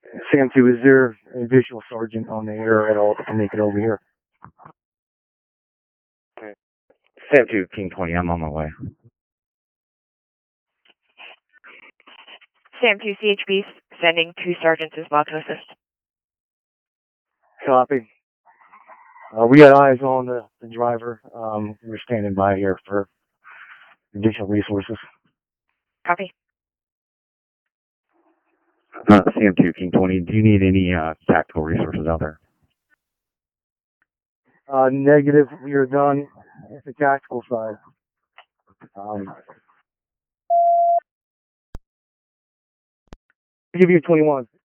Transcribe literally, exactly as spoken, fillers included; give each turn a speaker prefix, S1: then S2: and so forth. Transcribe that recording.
S1: Sam two, is there a visual sergeant on the air at all that can make it over here? Sam two, King twenty, I'm on my way.
S2: Sam two C H B, sending two sergeants as well to assist.
S1: Copy. Uh, we got eyes on the, the driver. Um, we're standing by here for additional resources.
S2: Copy.
S1: Uh, Sam two, King twenty, do you need any uh, tactical resources out there? Uh, negative. We are done at the tactical side. Um, I'll give you twenty-one.